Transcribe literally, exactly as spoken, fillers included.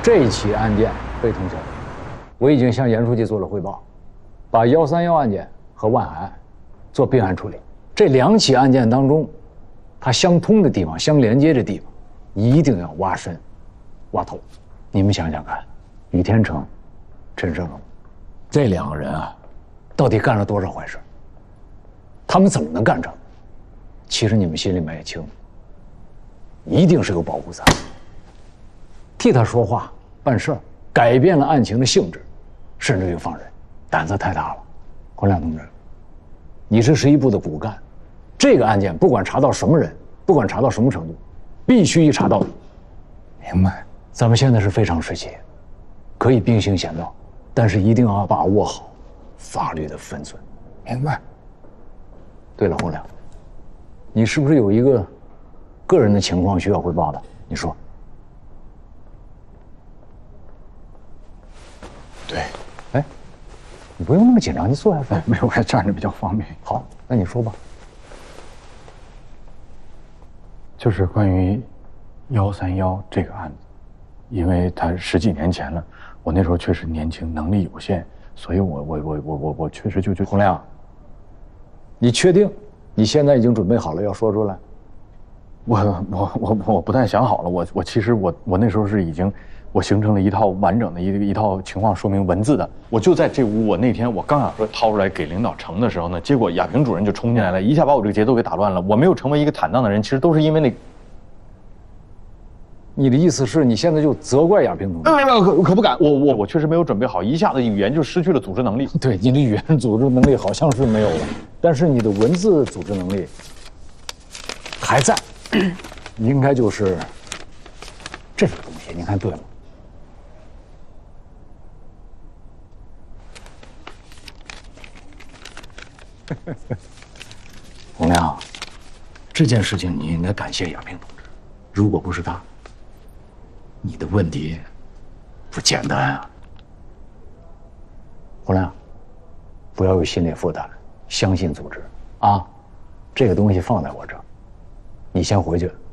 这起案件非同小可，我已经向严书记做了汇报，把幺三幺案件和万海案做并案处理。这两起案件当中，它相通的地方、相连接的地方，一定要挖深、挖透。你们想想看，于天成、陈胜龙这两个人啊，到底干了多少坏事？他们怎么能干成？其实你们心里面也清楚，一定是有保护伞，替他说话办事儿，改变了案情的性质，甚至于放人，胆子太大了。洪亮同志，你是十一部的骨干，这个案件不管查到什么人，不管查到什么程度，必须一查到底。明白？咱们现在是非常时期，可以兵行险道，但是一定要把握好法律的分寸。明白？对了，洪亮，你是不是有一个个人的情况需要汇报的？你说。 对。 哎，你不用那么紧张，你坐下说。 没有，我还站着比较方便。 好，那你说吧。 就是关于幺三幺这个案子，因为他十几年前了，我那时候确实年轻，能力有限，所以我我我我我我确实就就洪亮，你确定你现在已经准备好了要说出来？ 我我我我不但想好了，我我其实我我那时候是已经我形成了一套完整的一一套情况说明文字的。我就在这屋，我那天我刚想说掏出来给领导呈的时候呢，结果亚平主任就冲进来了，一下把我这个节奏给打乱了。我没有成为一个坦荡的人，其实都是因为那。 你的意思是你现在就责怪亚平同志？ 呃，可可不敢，我我我确实没有准备好，一下子语言就失去了组织能力。 对，你的语言组织能力好像是没有了，但是你的文字组织能力还在，应该就是这种东西，你看对吗？洪亮，这件事情你应该感谢亚平同志，如果不是他，你的问题不简单啊。洪亮，不要有心理负担，相信组织啊，这个东西放在我这儿，你先回去